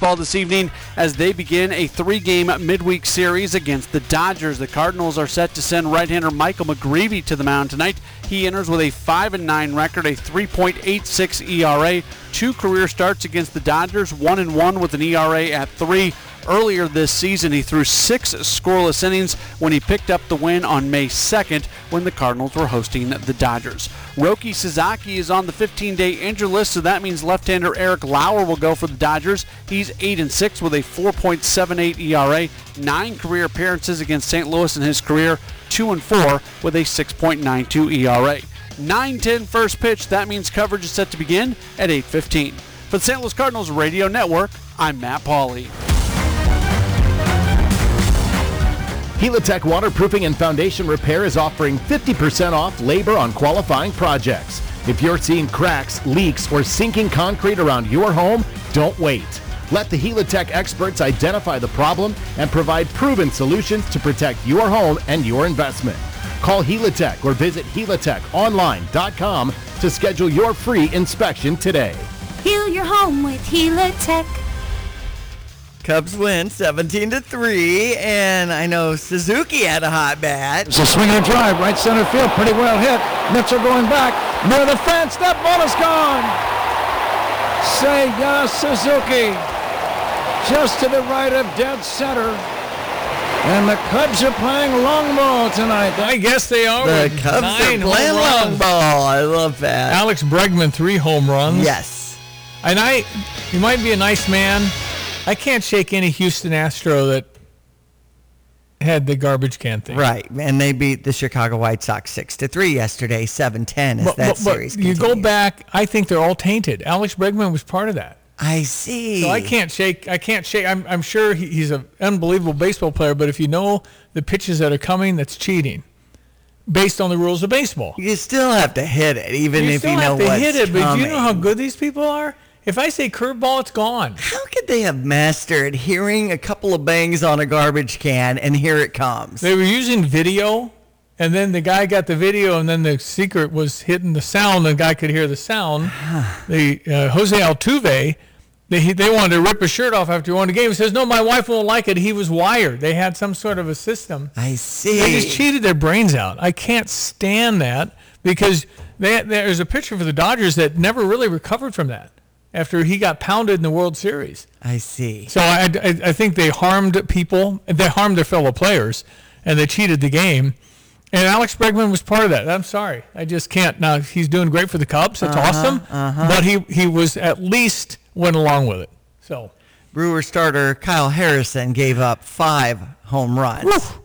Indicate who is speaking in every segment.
Speaker 1: baseball this evening as they begin a 3-game midweek series against the Dodgers. The Cardinals are set to send right-hander Michael McGreevy to the mound tonight. He enters with a 5-9 record, a 3.86 ERA, 2 career starts against the Dodgers, 1-1 with an ERA at 3. Earlier this season, he threw 6 scoreless innings when he picked up the win on May 2nd when the Cardinals were hosting the Dodgers. Roki Sasaki is on the 15-day injured list, so that means left-hander Eric Lauer will go for the Dodgers. He's 8-6 with a 4.78 ERA, 9 career appearances against St. Louis in his career, 2-4 with a 6.92 ERA. 9:10 first pitch. That means coverage is set to begin at 8:15. For the St. Louis Cardinals Radio Network, I'm Matt Pauley.
Speaker 2: Helitech Waterproofing and Foundation Repair is offering 50% off labor on qualifying projects. If you're seeing cracks, leaks, or sinking concrete around your home, don't wait. Let the Helitech experts identify the problem and provide proven solutions to protect your home and your investment. Call Helitech or visit helitechonline.com to schedule your free inspection today.
Speaker 3: Heal your home with Helitech.
Speaker 4: Cubs win 17-3, and I know Suzuki had a hot bat.
Speaker 5: It's a swinging drive, right center field, pretty well hit. Mitchell going back, near the fence, that ball is gone. Seiya Suzuki, just to the right of dead center. And the Cubs are playing long ball tonight.
Speaker 6: I guess they are.
Speaker 4: The Cubs are playing long ball. I love that.
Speaker 6: Alex Bregman, 3 home runs.
Speaker 4: Yes.
Speaker 6: And he might be a nice man. I can't shake any Houston Astro that had the garbage can thing.
Speaker 4: Right, and they beat the Chicago White Sox 6-3 yesterday, 7-10 as that series continues.
Speaker 6: You go back, I think they're all tainted. Alex Bregman was part of that.
Speaker 4: I see.
Speaker 6: So I can't shake. I'm sure he's an unbelievable baseball player, but if you know the pitches that are coming, that's cheating based on the rules of baseball.
Speaker 4: You still have to hit it, even if you know what's coming. You still have to hit it,
Speaker 6: but do you know how good these people are? If I say curveball, it's gone.
Speaker 4: How could they have mastered hearing a couple of bangs on a garbage can and here it comes?
Speaker 6: They were using video, and then the guy got the video, and then the secret was hitting the sound. The guy could hear the sound. Jose Altuve, they wanted to rip his shirt off after he won the game. He says, no, my wife won't like it. He was wired. They had some sort of a system.
Speaker 4: I see.
Speaker 6: They just cheated their brains out. I can't stand that because there's a pitcher for the Dodgers that never really recovered from that after he got pounded in the World Series.
Speaker 4: I see.
Speaker 6: So I think they harmed people. They harmed their fellow players, and they cheated the game. And Alex Bregman was part of that. I'm sorry. I just can't. Now, he's doing great for the Cubs. That's awesome. But he was at least went along with it. So
Speaker 4: Brewer starter Kyle Harrison gave up 5 home runs.
Speaker 6: Woof.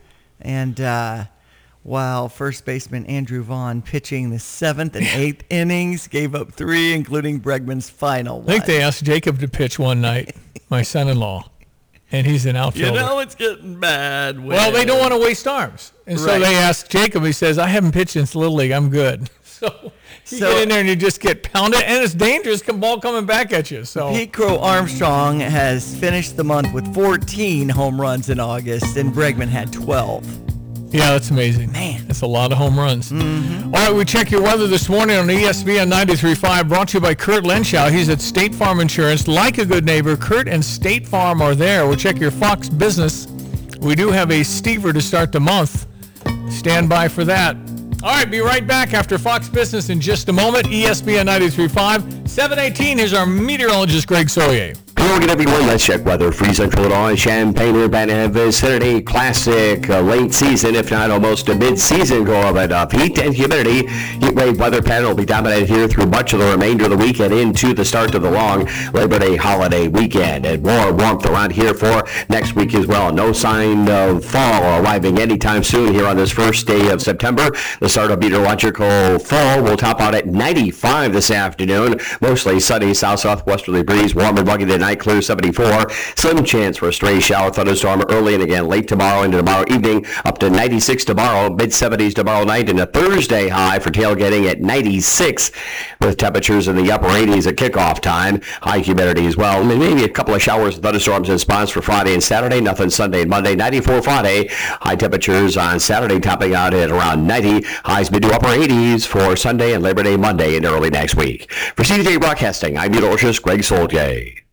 Speaker 4: And while first baseman Andrew Vaughn pitching the 7th and 8th innings gave up 3, including Bregman's final one.
Speaker 6: I think they asked Jacob to pitch one night, my son-in-law, and he's an outfielder.
Speaker 4: You know it's getting bad.
Speaker 6: Well, they don't want to waste arms. And so they asked Jacob. He says, I haven't pitched since Little League. I'm good. So you get in there and you just get pounded, and it's dangerous. Ball coming back at you. So
Speaker 4: Pete Crow Armstrong has finished the month with 14 home runs in August, and Bregman had 12.
Speaker 6: Yeah, that's amazing.
Speaker 4: Man.
Speaker 6: That's a lot of home runs.
Speaker 4: Mm-hmm.
Speaker 6: All right, we check your weather this morning on ESPN 93.5, brought to you by Kurt Lenschow. He's at State Farm Insurance. Like a good neighbor, Kurt and State Farm are there. We'll check your Fox business. We do have a Stever to start the month. Stand by for that. All right, be right back after Fox Business in just a moment. ESPN 93.5, 7:18. Here's our meteorologist, Greg Sawyer.
Speaker 7: Hello again, everyone. Let's check weather. Free Central Illinois, Champaign-Urbana vicinity. Classic late season, if not almost a mid-season go of heat and humidity. Heat wave weather pattern will be dominated here through much of the remainder of the weekend into the start of the long Labor Day holiday weekend. And more warmth around here for next week as well. No sign of fall arriving anytime soon here on this first day of September. The start of meteorological fall will top out at 95 this afternoon. Mostly sunny south-southwesterly breeze, warm and muggy tonight. Clear 74. Slim chance for a stray shower thunderstorm early and again late tomorrow into tomorrow evening. Up to 96 tomorrow. Mid-70s tomorrow night. And a Thursday high for tailgating at 96 with temperatures in the upper 80s at kickoff time. High humidity as well. Maybe a couple of showers and thunderstorms in spots for Friday and Saturday. Nothing Sunday and Monday. 94 Friday. High temperatures on Saturday topping out at around 90. Highs mid to upper 80s for Sunday and Labor Day Monday and early next week. For CDJ Broadcasting, I'm meteorologist Greg Soldier.